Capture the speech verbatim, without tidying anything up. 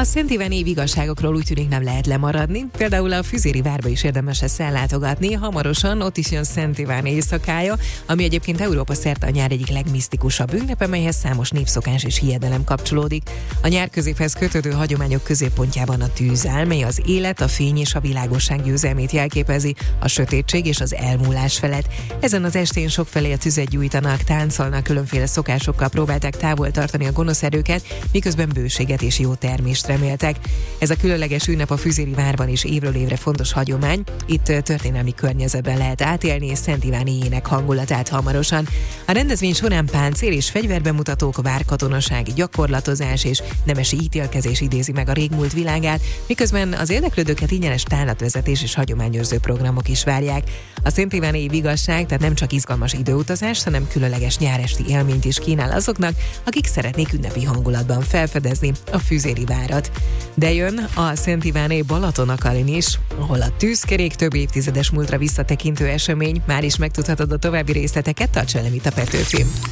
A Szent Iván év igazságokról úgy tűnik nem lehet lemaradni, például a Füzéri várba is érdemes ezt ellátogatni, hamarosan ott is jön Szent Iván éjszakája, ami egyébként Európa szerte a nyár egyik legmisztikusabb ünnepe, melyhez számos népszokás és hiedelem kapcsolódik. A nyár középhez kötődő hagyományok középpontjában a tűz áll, mely az élet, a fény és a világosság győzelmét jelképezi, a sötétség és az elmúlás felett. Ezen az estén sokfelé a tüzet gyújtanak, táncolnak, különféle szokásokkal próbálták távol tartani a gonosz erőket, miközben bőséget és jó termést reméltek. Ez a különleges ünnep a Füzéri várban is évről évre fontos hagyomány. Itt történelmi környezetben lehet átélni és Szent Iván éjének hangulatát hamarosan. A rendezvény során páncél és fegyverbemutatók, várkatonaság, gyakorlatozás és nemesi ítélkezés idézi meg a régmúlt világát, miközben az érdeklődőket ingyenes tánlatvezetés és hagyományőrző programok is várják. A Szent Iván év igazság tehát nem csak izgalmas időutazás, hanem különleges nyáresti élményt is kínál azoknak, akik szeretnék ünnepi hangulatban felfedezni a Füzéri várat. De jön a Szent Iván év Balatonakalin is, ahol a tűzkerék több évtizedes múltra visszatekintő esemény. Már is megtudhatod a további részleteket, tarts velem itt a Petőfin.